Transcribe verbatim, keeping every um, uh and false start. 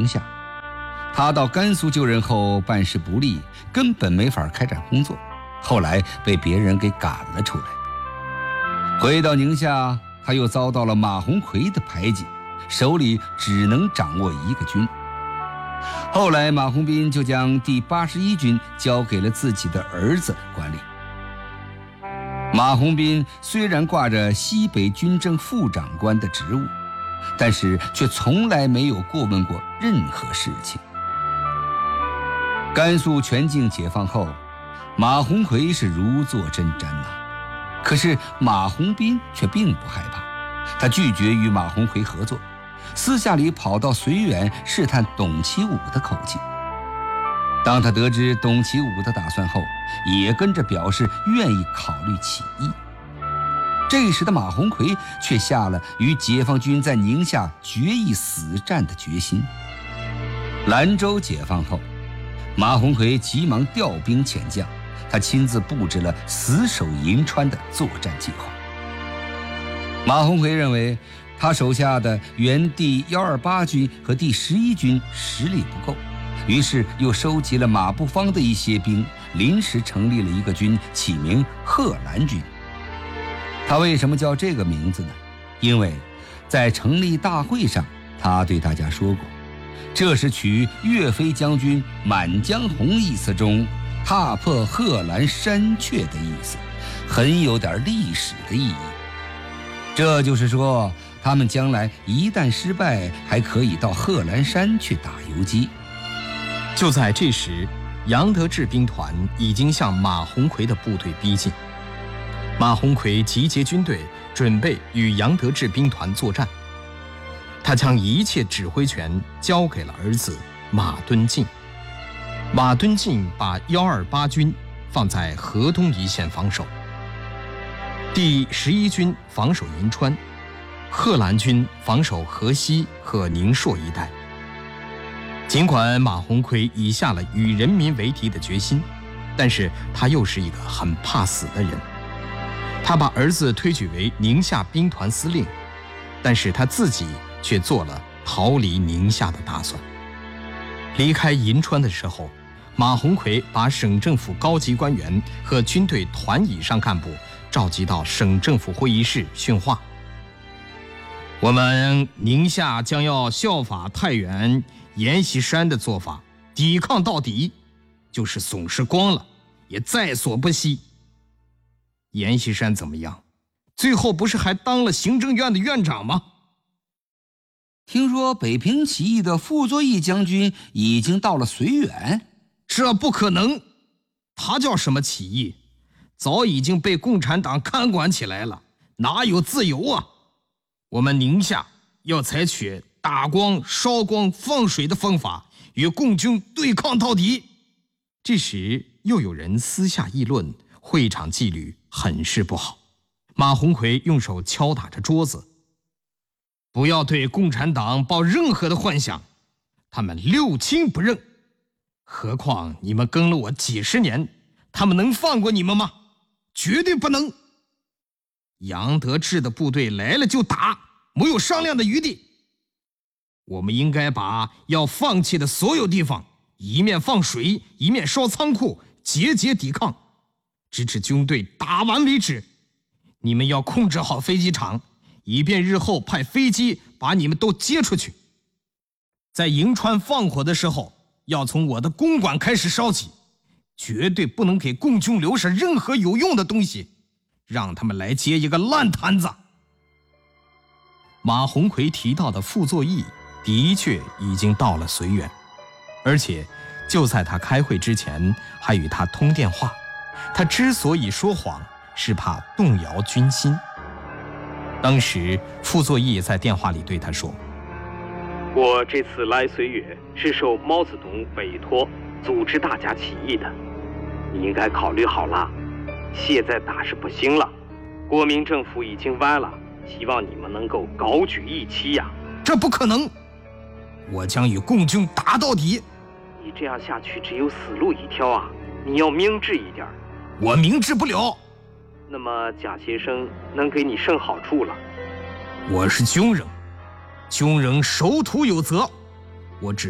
宁夏。他到甘肃救人后办事不力，根本没法开展工作，后来被别人给赶了出来。回到宁夏，他又遭到了马鸿逵的排挤，手里只能掌握一个军。后来马鸿宾就将第八十一军交给了自己的儿子管理。马鸿宾虽然挂着西北军政副长官的职务，但是却从来没有过问过任何事情。甘肃全境解放后，马鸿逵是如坐针毡呐、啊。可是马鸿宾却并不害怕，他拒绝与马鸿逵合作，私下里跑到绥远试探董其武的口气。当他得知董其武的打算后，也跟着表示愿意考虑起义。这时的马鸿逵却下了与解放军在宁夏决一死战的决心。兰州解放后，马鸿逵急忙调兵遣将，他亲自布置了死守银川的作战计划。马鸿逵认为他手下的原第一二八军和第十一军实力不够，于是又收集了马步芳的一些兵，临时成立了一个军，起名贺兰军。他为什么叫这个名字呢？因为在成立大会上，他对大家说过，这是取岳飞将军满江红一词中踏破贺兰山雀的意思，很有点历史的意义。这就是说，他们将来一旦失败，还可以到贺兰山去打游击。 就在这时，杨得志兵团已经向马鸿逵的部队逼近。马鸿逵集结军队，准备与杨得志兵团作战。他将一切指挥权交给了儿子马敦敬。马敦敬把一二八军放在河东一线防守，第十一军防守银川，贺兰军防守河西和宁朔一带。尽管马鸿逵已下了与人民为敌的决心，但是他又是一个很怕死的人。他把儿子推举为宁夏兵团司令，但是他自己却做了逃离宁夏的打算。离开银川的时候，马鸿逵把省政府高级官员和军队团以上干部召集到省政府会议室训话。我们宁夏将要效法太原阎锡山的做法，抵抗到底，就是损失光了也在所不惜。阎锡山怎么样？最后不是还当了行政院的院长吗？ 听说北平起义的傅作义将军已经到了绥远。 这不可能，他叫什么起义？早已经被共产党看管起来了，哪有自由啊？我们宁夏要采取打光、烧光、放水的方法，与共军对抗到底。这时又有人私下议论，会场纪律很是不好。马鸿逵用手敲打着桌子，不要对共产党抱任何的幻想，他们六亲不认。何况你们跟了我几十年，他们能放过你们吗？绝对不能。杨得志的部队来了就打，没有商量的余地。我们应该把要放弃的所有地方，一面放水，一面烧仓库，节节抵抗，直至军队打完为止。你们要控制好飞机场，以便日后派飞机把你们都接出去。在银川放火的时候，要从我的公馆开始烧起，绝对不能给共军留下任何有用的东西，让他们来接一个烂摊子。马鸿逵提到的傅作义的确已经到了绥远，而且就在他开会之前还与他通电话。他之所以说谎，是怕动摇军心。当时傅作义在电话里对他说， 我这次来绥远是受毛泽东委托组织大家起义的，你应该考虑好了，现在打是不行了，国民政府已经歪了，希望你们能够高举义旗呀。 这不可能，我将与共军打到底。 你这样下去只有死路一条啊，你要明智一点。 我明智不了。 那么贾先生能给你甚好处了。 我是军人，军人守土有责，我只